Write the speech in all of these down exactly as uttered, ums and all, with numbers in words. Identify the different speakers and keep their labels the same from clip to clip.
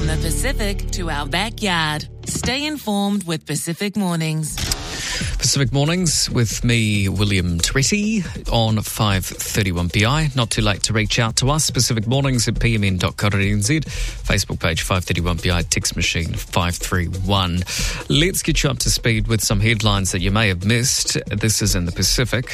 Speaker 1: the Pacific to our backyard. Stay informed with Pacific Mornings.
Speaker 2: Pacific Mornings with me, William Twetti, on five thirty-one P I. Not too late to reach out to us. Pacific Mornings at p m n dot co dot n z. Facebook page five thirty-one P I, text machine five three one. Let's get you up to speed with some headlines that you may have missed. This is in the Pacific.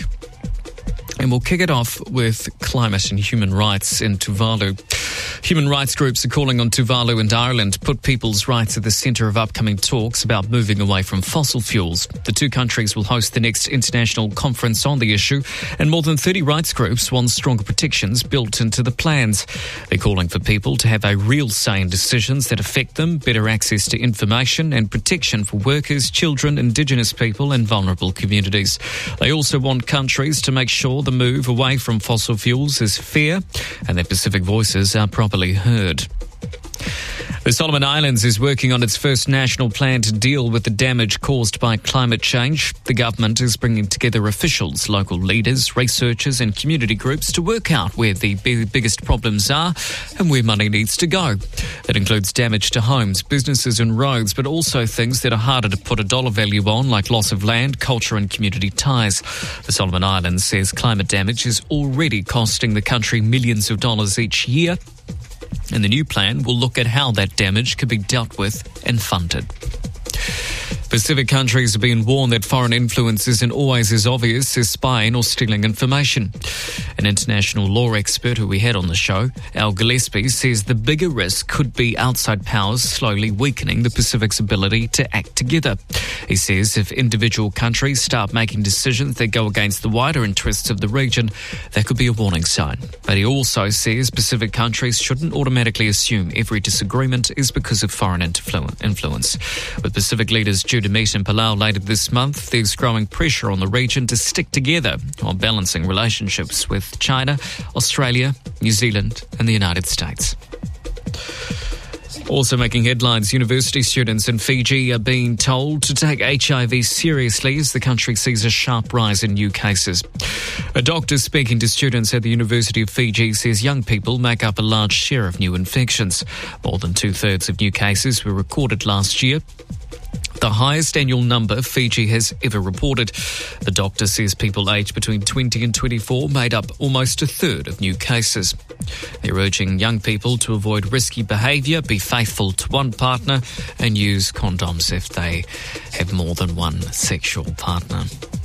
Speaker 2: And we'll kick it off with climate and human rights in Tuvalu. Human rights groups are calling on Tuvalu and Ireland to put people's rights at the centre of upcoming talks about moving away from fossil fuels. The two countries will host the next international conference on the issue, and more than thirty rights groups want stronger protections built into the plans. They're calling for people to have a real say in decisions that affect them, better access to information and protection for workers, children, Indigenous people and vulnerable communities. They also want countries to make sure the move away from fossil fuels is fair and that Pacific voices are properly heard. The Solomon Islands is working on its first national plan to deal with the damage caused by climate change. The government is bringing together officials, local leaders, researchers and community groups to work out where the big, biggest problems are and where money needs to go. That includes damage to homes, businesses and roads, but also things that are harder to put a dollar value on, like loss of land, culture and community ties. The Solomon Islands says climate damage is already costing the country millions of dollars each year. And the new plan will look at how that damage could be dealt with and funded. Pacific countries are being warned that foreign influence isn't always as obvious as spying or stealing information. An international law expert who we had on the show, Al Gillespie, says the bigger risk could be outside powers slowly weakening the Pacific's ability to act together. He says if individual countries start making decisions that go against the wider interests of the region, that could be a warning sign. But he also says Pacific countries shouldn't automatically assume every disagreement is because of foreign influence. With Pacific leaders due to meet in Palau later this month, there's growing pressure on the region to stick together while balancing relationships with China, Australia, New Zealand and the United States. Also making headlines, university students in Fiji are being told to take H I V seriously as the country sees a sharp rise in new cases. A doctor speaking to students at the University of Fiji says young people make up a large share of new infections. More than two-thirds of new cases were recorded last year, the highest annual number Fiji has ever reported. The doctor says people aged between twenty and twenty-four made up almost a third of new cases. They're urging young people to avoid risky behaviour, be faithful to one partner and use condoms if they have more than one sexual partner.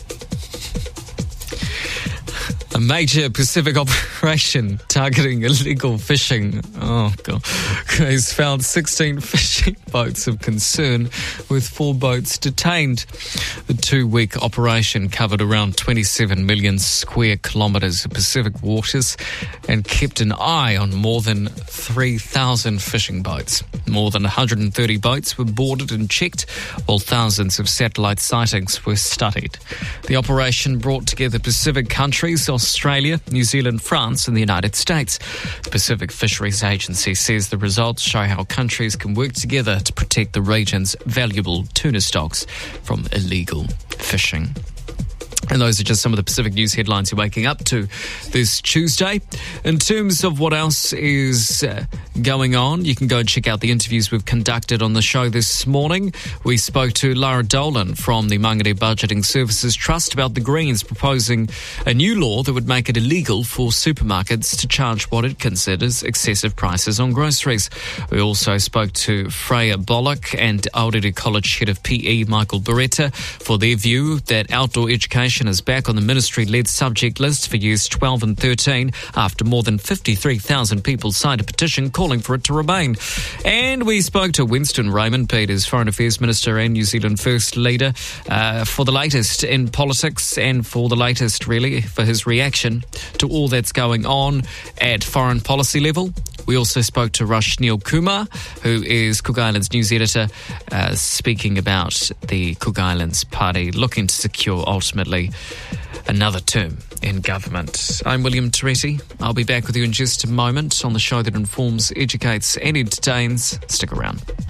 Speaker 2: A major Pacific operation targeting illegal fishing, oh God, has found sixteen fishing boats of concern, with four boats detained. The two-week operation covered around twenty-seven million square kilometres of Pacific waters and kept an eye on more than three thousand fishing boats. More than one hundred thirty boats were boarded and checked, while thousands of satellite sightings were studied. The operation brought together Pacific countries, Australia, New Zealand, France and the United States. The Pacific Fisheries Agency says the results show how countries can work together to protect the region's valuable tuna stocks from illegal fishing. And those are just some of the Pacific news headlines you're waking up to this Tuesday. In terms of what else is uh, going on, you can go and check out the interviews we've conducted on the show this morning. We spoke to Lara Dolan from the Mangere Budgeting Services Trust about the Greens proposing a new law that would make it illegal for supermarkets to charge what it considers excessive prices on groceries. We also spoke to Freya Bollock and Aorere College Head of P E, Michael Beretta, for their view that outdoor education is back on the ministry-led subject list for years twelve and thirteen after more than fifty-three thousand people signed a petition calling for it to remain. And we spoke to Winston Raymond, Peter's Foreign Affairs Minister and New Zealand First Leader, uh, for the latest in politics and for the latest, really, for his reaction to all that's going on at foreign policy level. We also spoke to Rashneel Kumar, who is Cook Islands News Editor, uh, speaking about the Cook Islands Party looking to secure, ultimately, another term in government. I'm William Twetti. I'll be back with you in just a moment on the show that informs, educates and entertains. Stick around.